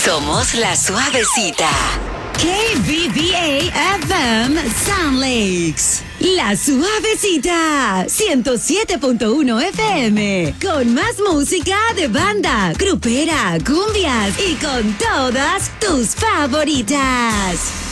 Somos La Suavecita. KBBA FM Sound Lakes. La Suavecita. 107.1 FM. Con más música de banda, grupera, cumbias y con todas tus favoritas.